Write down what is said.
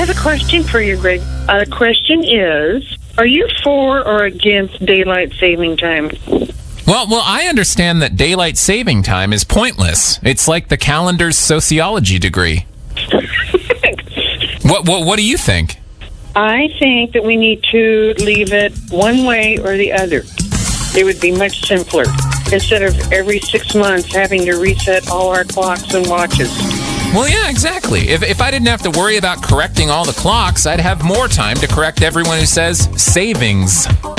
have a question for you, Greg. The question is, are you for or against daylight saving time? Well, I understand that daylight saving time is pointless. It's like the calendar's sociology degree. What do you think? I think that we need to leave it one way or the other. It would be much simpler instead of every 6 months having to reset all our clocks and watches. Well, yeah, exactly. If I didn't have to worry about correcting all the clocks, I'd have more time to correct everyone who says savings.